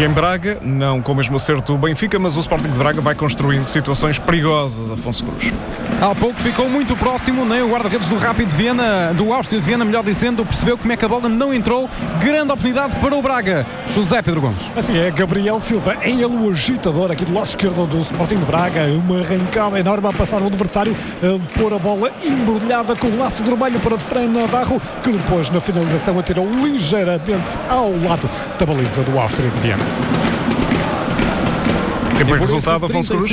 em Braga, não com o mesmo acerto do Benfica, mas o Sporting de Braga vai construindo situações perigosas, Afonso Cruz. Há pouco ficou muito próximo, nem o guarda-redes do Rapid de Viena, do Áustria de Viena, melhor dizendo, percebeu como é que a bola não entrou. Grande oportunidade para o Braga. José Pedro Gomes. Assim é, Gabriel Silva é ele o agitador aqui do lado esquerdo do Sporting de Braga. Uma arrancada enorme a passar o adversário, a pôr a bola embrulhada com o laço vermelho para Fran Navarro, que depois na finalização atirou ligeiramente ao lado da baliza do Áustria de Viena. Tempo e resultado, Afonso Cruz.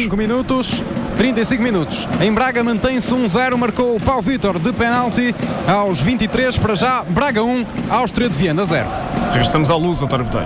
35 minutos. Em Braga mantém-se 1-0, marcou o Pau Vítor de penalti aos 23, para já Braga 1, Áustria de Viena 0. Regressamos à Luz, António Botelho.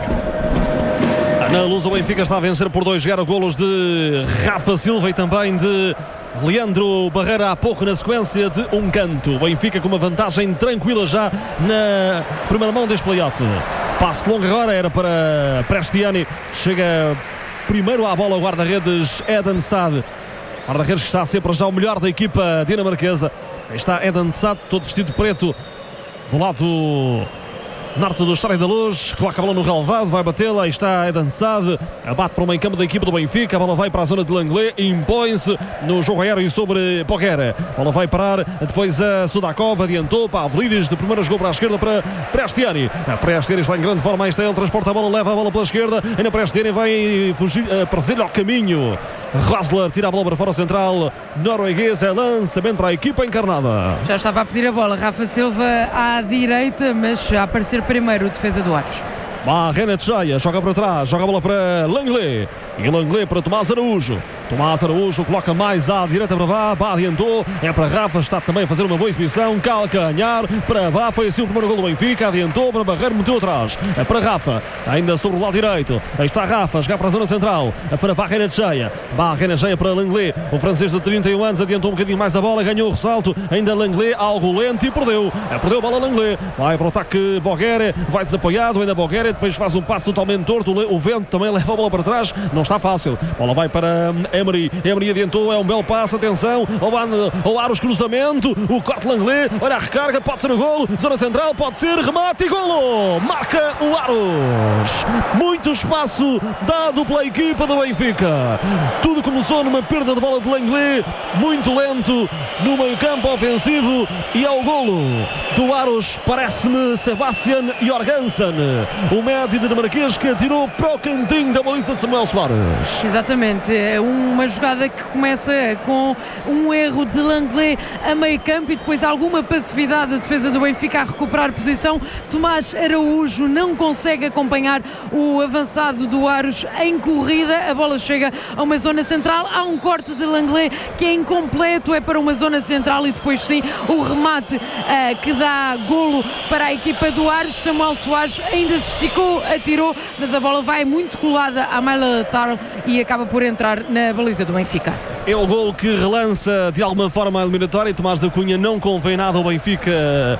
Na Luz o Benfica está a vencer por 2-0, golos de Rafa Silva e também de Leandro Barreira há pouco na sequência de um canto. O Benfica com uma vantagem tranquila já na primeira mão deste play-off. Passe longo agora, era para Prestiani, chega primeiro à bola o guarda-redes Edenstad. Guarda-redes que está a ser para já o melhor da equipa dinamarquesa. Aí está Edenstad, todo vestido de preto, do lado norte do Estádio da Luz, coloca a bola no relevado, vai batê-la, aí está Edenstad, abate para o meio campo da equipa do Benfica, a bola vai para a zona de Langlais, impõe-se no jogo aéreo sobre Boguera, a bola vai parar, depois a Sudakov adiantou, Pavlidis de primeira jogou para a esquerda para Prestiani, a Prestiani está em grande forma, aí está ele, transporta a bola, leva a bola pela esquerda, ainda Prestiani vai fugir, aparecer-lhe ao caminho, Rosler tira a bola para fora central norueguês, é lançamento para a equipa encarnada. Já estava a pedir a bola Rafa Silva à direita, mas a aparecer primeiro o defesa do Aros. René Tcheia joga para trás, joga a bola para Langlais e Langlais para Tomás Araújo. Tomás Araújo coloca mais à direita para Bá, adiantou, é para Rafa, está também a fazer uma boa exibição, calcanhar para Bá, foi assim o primeiro gol do Benfica, adiantou para Barreiro, meteu atrás, é para Rafa, ainda sobre o lado direito, aí está Rafa, joga para a zona central, é para René Tcheia, René Tcheia para Langlais, o francês de 31 anos adiantou um bocadinho mais a bola, ganhou o ressalto, ainda Langlais, algo lento e perdeu a bola Langlais, vai para o ataque Boguera, vai desapoiado, ainda Boguera, depois faz um passo totalmente torto, o vento também leva a bola para trás, não está fácil, a bola vai para Emery adiantou, é um belo passo, atenção ao Aros, cruzamento, o corte Langlais, olha a recarga, pode ser o golo, zona central, pode ser, remate e golo, marca o Aros, muito espaço dado pela equipa do Benfica, tudo começou numa perda de bola de Langlais, muito lento no meio campo ofensivo e ao golo do Aros, parece-me Sebastian Jorgensen, o médio dinamarquês que atirou para o cantinho da baliza de Samuel Soares. Exatamente, é uma jogada que começa com um erro de Langlais a meio campo e depois alguma passividade da defesa do Benfica a recuperar posição. Tomás Araújo não consegue acompanhar o avançado do Aros em corrida, a bola chega a uma zona central, há um corte de Langlais que é incompleto, é para uma zona central e depois sim o remate que dá golo para a equipa do Aros. Samuel Soares ainda se esticou, atirou, mas a bola vai muito colada à malha lateral e acaba por entrar na baliza do Benfica. É o gol que relança de alguma forma a eliminatória. Tomás da Cunha não convém nada ao Benfica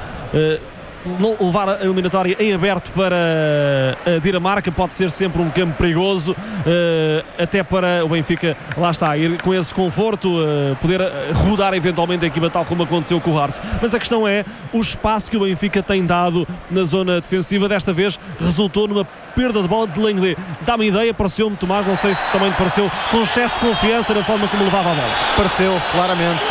não levar a eliminatória em aberto para a Dinamarca, pode ser sempre um campo perigoso, até para o Benfica, lá está, ir com esse conforto, poder rodar eventualmente a equipa tal como aconteceu com o Hartz. Mas a questão é o espaço que o Benfica tem dado na zona defensiva, desta vez resultou numa perda de bola de Langlais. Dá-me ideia, pareceu-me, Tomás, não sei se também te pareceu, com excesso de confiança na forma como levava a bola. Pareceu, claramente.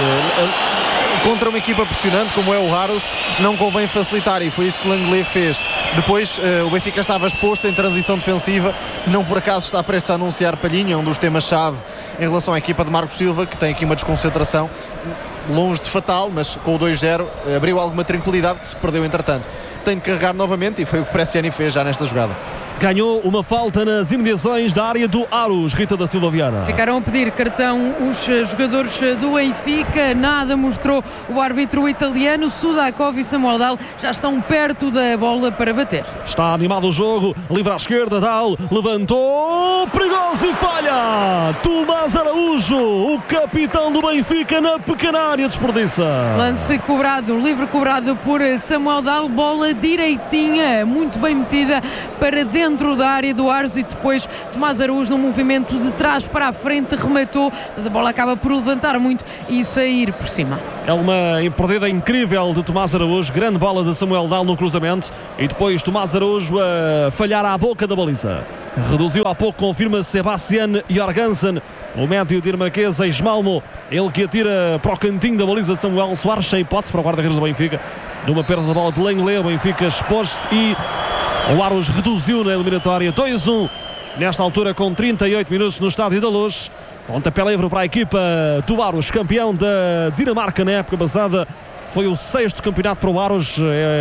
Contra uma equipa pressionante como é o Aros, não convém facilitar e foi isso que o Langlais fez. Depois o Benfica estava exposto em transição defensiva, não por acaso está prestes a anunciar Palhinha, um dos temas-chave em relação à equipa de Marcos Silva, que tem aqui uma desconcentração longe de fatal, mas com o 2-0 abriu alguma tranquilidade que se perdeu entretanto. Tem de carregar novamente e foi o que Prestiani fez já nesta jogada. Ganhou uma falta nas imediações da área do Aros, Rita da Silva Viana. Ficaram a pedir cartão os jogadores do Benfica, nada mostrou o árbitro italiano. Sudakov e Samuel Dal já estão perto da bola para bater. Está animado o jogo, livre à esquerda, Dal levantou, perigoso e falha. Tomás Araújo, o capitão do Benfica, na pequena área, desperdiça. Lance cobrado, livre cobrado por Samuel Dal, bola direitinha, muito bem metida para dentro dentro da área do Aros e depois Tomás Araújo num movimento de trás para a frente rematou, mas a bola acaba por levantar muito e sair por cima. É uma perdida incrível de Tomás Araújo, grande bola de Samuel Dal no cruzamento e depois Tomás Araújo a falhar à boca da baliza. Reduziu há pouco, confirma Sebastian Jorgensen, o médio dinamarquês Ex-Malmo, ele que atira para o cantinho da baliza de Samuel Soares, sem hipótese para o guarda-redes do Benfica. Numa perda da bola de Lenglet, o Benfica expôs-se e o Aros reduziu na eliminatória 2-1, nesta altura com 38 minutos no Estádio da Luz. Pontapé livre para a equipa do Aros, campeão da Dinamarca na época passada. Foi o 6º campeonato para o Aros,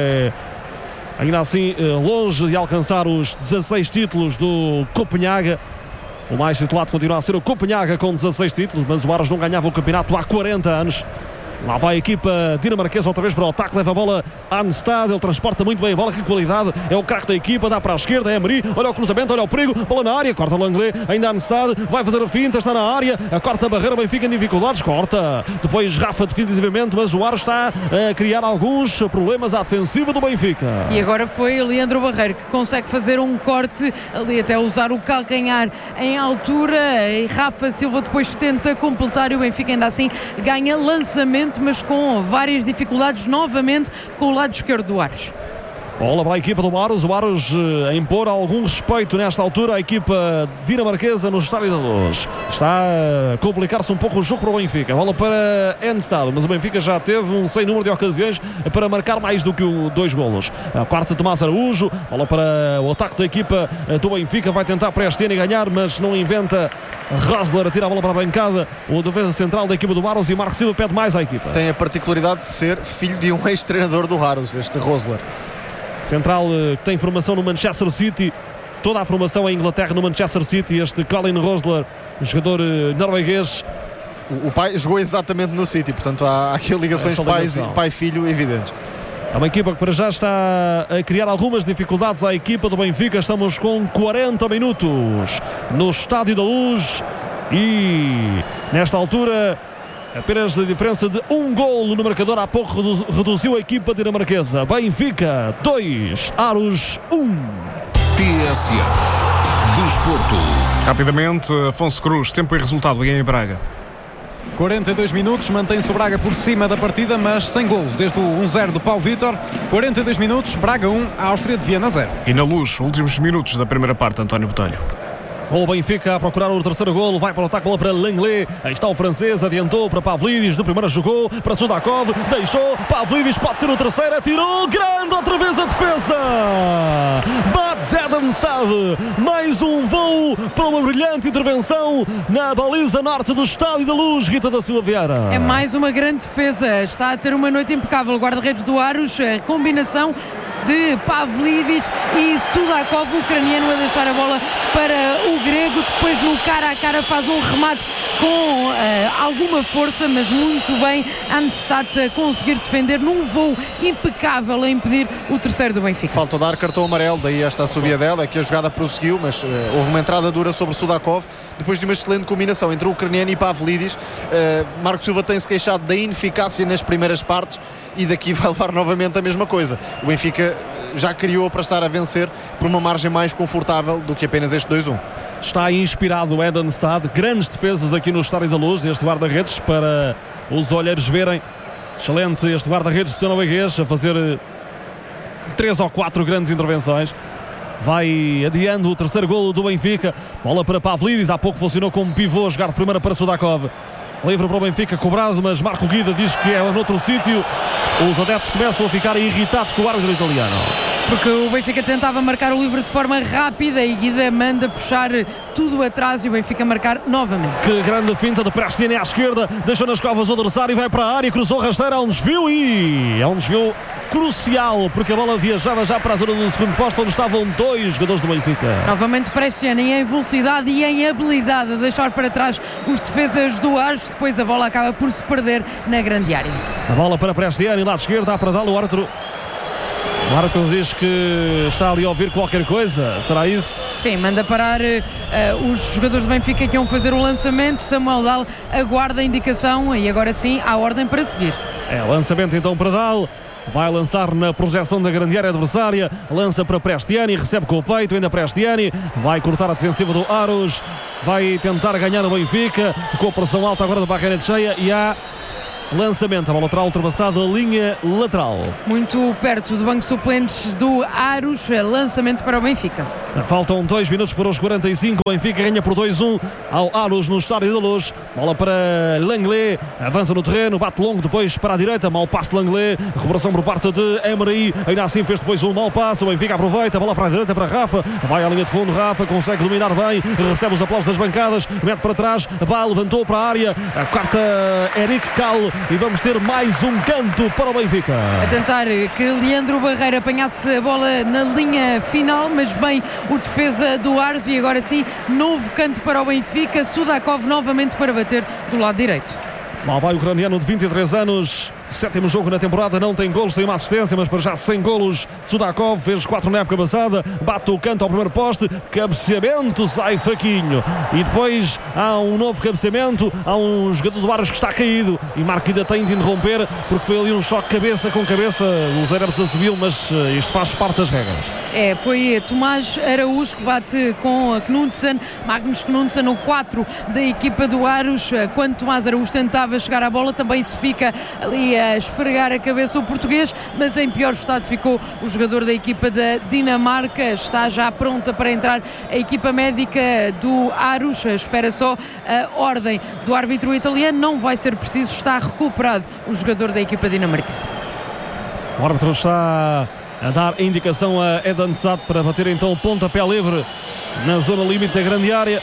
ainda assim longe de alcançar os 16 títulos do Copenhaga. O mais titulado continua a ser o Copenhaga com 16 títulos, mas o Aros não ganhava o campeonato há 40 anos. Lá vai a equipa dinamarquesa outra vez para o ataque, leva a bola a Arnstad, ele transporta muito bem a bola, que qualidade, é o craque da equipa, dá para a esquerda, é Emery, olha o cruzamento, olha o perigo, bola na área, corta o Lenglet, ainda Arnstad, vai fazer a finta, está na área, a corta a barreira, Benfica em dificuldades, corta, depois Rafa definitivamente, mas o Aros está a criar alguns problemas à defensiva do Benfica. E agora foi Leandro Barreiro que consegue fazer um corte, ali até usar o calcanhar em altura, e Rafa Silva depois tenta completar e o Benfica ainda assim ganha lançamento, mas com várias dificuldades novamente com o lado esquerdo do Aros. Bola para a equipa do Aros, o Aros a impor algum respeito nesta altura, a equipa dinamarquesa no Estádio da Luz. Está a complicar-se um pouco o jogo para o Benfica. Bola para Arnstad, mas o Benfica já teve um sem número de ocasiões para marcar mais do que 2 golos. A quarta de Tomás Araújo, bola para o ataque da equipa do Benfica, vai tentar Prestiani ganhar, mas não inventa. Rosler atira a bola para a bancada, o defesa central da equipa do Aros, e Marco Silva pede mais à equipa. Tem a particularidade de ser filho de um ex-treinador do Aros, este Rosler. Central que tem formação no Manchester City, toda a formação em Inglaterra no Manchester City, este Colin Rosler, jogador norueguês. O pai jogou exatamente no City, portanto há aqui ligações pai-filho evidentes. É uma equipa que para já está a criar algumas dificuldades à equipa do Benfica. Estamos com 40 minutos no Estádio da Luz e nesta altura apenas a diferença de 1 golo no marcador. Há pouco reduziu a equipa dinamarquesa. Benfica 2, Aros 1. TSF Desporto. Rapidamente, Afonso Cruz, tempo e resultado em Braga. 42 minutos, mantém-se o Braga por cima da partida, mas sem golos, desde o 1-0 do Paulo Vítor. 42 minutos, Braga 1, Áustria de Viena 0. E na Luz, últimos minutos da primeira parte, António Botelho. O Benfica a procurar o terceiro golo, vai para o ataque, bola para Lenglet, aí está o francês, adiantou para Pavlidis, de primeira jogou para Sudakov, deixou, Pavlidis pode ser o terceiro, atirou, grande outra vez a defesa, Badzed Arnstad, mais um voo para uma brilhante intervenção na baliza norte do Estádio da Luz. Rita da Silva Vieira. É mais uma grande defesa, está a ter uma noite impecável, guarda-redes do Aros, a combinação de Pavlidis e Sudakov, o ucraniano, a deixar a bola para o grego, depois no cara a cara faz um remate com alguma força, mas muito bem Arnstad a conseguir defender num voo impecável a impedir o terceiro do Benfica. Falta dar cartão amarelo, daí esta subida dela, que a jogada prosseguiu, mas houve uma entrada dura sobre Sudakov, depois de uma excelente combinação entre o ucraniano e Pavlidis. Marco Silva tem-se queixado da ineficácia nas primeiras partes e daqui vai levar novamente a mesma coisa. O Benfica já criou para estar a vencer por uma margem mais confortável do que apenas este 2-1. Está inspirado o Ed Arnstad, grandes defesas aqui no Estádio da Luz, este guarda-redes, para os olheiros verem. Excelente este guarda-redes de norueguês a fazer 3 ou 4 grandes intervenções. Vai adiando o terceiro golo do Benfica, bola para Pavlidis, há pouco funcionou como pivô, a jogar de primeira para Sudakov. Livre para o Benfica, cobrado, mas Marco Guida diz que é noutro sítio. Os adeptos começam a ficar irritados com o árbitro italiano. Porque o Benfica tentava marcar o livre de forma rápida e Guida manda puxar tudo atrás e o Benfica marcar novamente. Que grande finta de Prestiani à esquerda, deixou nas covas o adversário e vai para a área, cruzou rasteira, há um desvio e é um desvio crucial, porque a bola viajava já para a zona do segundo posto, onde estavam 2 jogadores do Benfica. Novamente Prestiani em velocidade e em habilidade a deixar para trás os defesas do Aros, depois a bola acaba por se perder na grande área. A bola para Prestiani, lado esquerdo, dá para dar o árbitro. O árbitro diz que está ali a ouvir qualquer coisa, será isso? Sim, manda parar os jogadores do Benfica que iam fazer o lançamento. Samuel Dal aguarda a indicação e agora sim há ordem para seguir. É, lançamento então para Dal. vai lançar na projeção da grande área adversária, lança para Prestiani, recebe com o peito, ainda Prestiani, vai cortar a defensiva do Aros, vai tentar ganhar o Benfica, com a pressão alta agora da barreira de cheia, e há lançamento, a bola terá ultrapassado a linha lateral. Muito perto do banco de suplentes do Aros, lançamento para o Benfica. Faltam 2 minutos para os 45, o Benfica ganha por 2-1 ao Aros no Estádio da Luz. Bola para Langlais, avança no terreno, bate longo depois para a direita, mau passe de Langlais, recuperação por parte de Emery, ainda assim fez depois um mau passe, o Benfica aproveita, bola para a direita para Rafa, vai à linha de fundo, Rafa consegue dominar bem, recebe os aplausos das bancadas, mete para trás, vai, levantou para a área, a quarta Eric Cal, e vamos ter mais um canto para o Benfica. A tentar que Leandro Barreira apanhasse a bola na linha final, mas bem o defesa do Aros, e agora sim, novo canto para o Benfica, Sudakov novamente para bater do lado direito. Mal vai o ucraniano de 23 anos, 7º jogo na temporada, não tem golos, tem uma assistência, mas para já 100 golos. Sudakov fez 4 na época passada, bate o canto ao primeiro poste, cabeceamento, sai faquinho, e depois há um novo cabeceamento, há um jogador do Aros que está caído, e Marco ainda tem de interromper, porque foi ali um choque cabeça com cabeça, o Zé Herberts subiu, mas isto faz parte das regras. Foi Tomás Araújo que bate com Knudsen, Magnus Knudsen, o 4 da equipa do Aros, quando Tomás Araújo tentava chegar à bola, também se fica ali a esfregar a cabeça o português, mas em pior estado ficou o jogador da equipa da Dinamarca. Está já pronta para entrar a equipa médica do Aros, espera só a ordem do árbitro italiano, não vai ser preciso, está recuperado o jogador da equipa dinamarquesa. O árbitro está a dar indicação a Eden Sad para bater então o pontapé livre na zona limite da grande área.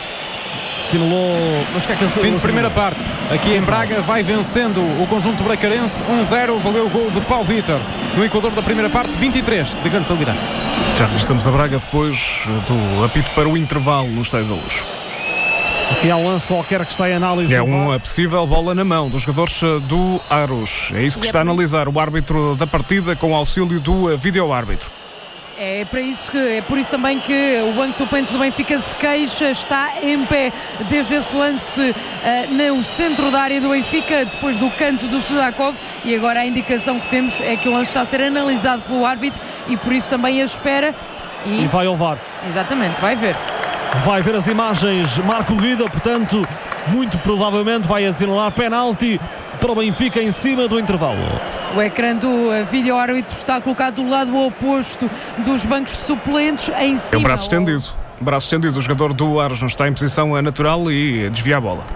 Assinalou, mas que é que fim de primeira parte, aqui em Braga, vai vencendo o conjunto bracarense 1-0, valeu o gol de Paulo Vítor no Equador da primeira parte, 23 de grande qualidade. Já regressamos a Braga depois do apito para o intervalo no Estádio da Luz. Aqui há um lance qualquer que está em análise. É uma possível bola na mão dos jogadores do Aros. É isso que está a analisar o árbitro da partida com o auxílio do vídeo-árbitro. É por isso também que o banco de suplentes do Benfica se queixa, está em pé desde esse lance no centro da área do Benfica, depois do canto do Sudakov, e agora a indicação que temos é que o lance está a ser analisado pelo árbitro e por isso também a espera. E vai ao VAR. Exatamente, vai ver. Vai ver as imagens Marco Guida, portanto, muito provavelmente vai assinalar penalti para o Benfica em cima do intervalo. O ecrã do vídeo-árbitro está colocado do lado oposto dos bancos suplentes, em cima. É o braço estendido. Braço estendido. O jogador do Aros não está em posição natural e desvia a bola.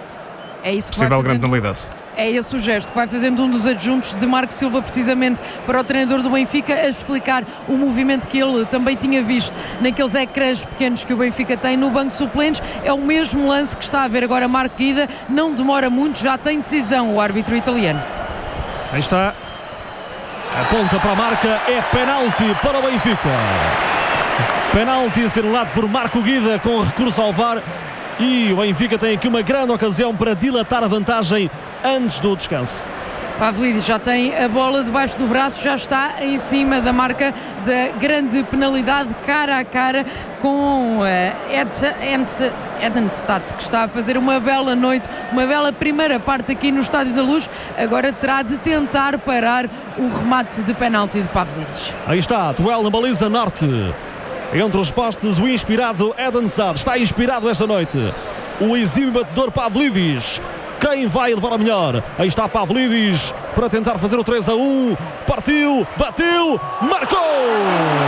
É isso que possível vai grande penalidade. É esse o gesto que vai fazendo um dos adjuntos de Marco Silva, precisamente para o treinador do Benfica, a explicar o movimento que ele também tinha visto naqueles ecrãs pequenos que o Benfica tem no banco de suplentes. É o mesmo lance que está a ver agora Marco Guida, não demora muito, já tem decisão o árbitro italiano. Aí está, aponta para a marca, é penalti para o Benfica. Penalti assinalado por Marco Guida com recurso ao VAR, e o Benfica tem aqui uma grande ocasião para dilatar a vantagem antes do descanso. Pavlidis já tem a bola debaixo do braço, já está em cima da marca da grande penalidade, cara a cara com Edenstad, que está a fazer uma bela noite, uma bela primeira parte aqui no Estádio da Luz. Agora terá de tentar parar o remate de penalti de Pavlidis. Aí está, duelo na baliza norte. Entre os postes, o inspirado Edenstad está inspirado esta noite. O exímio batedor Pavlidis. Quem vai levar a melhor? Aí está Pavlidis para tentar fazer o 3-1. Partiu, bateu, marcou!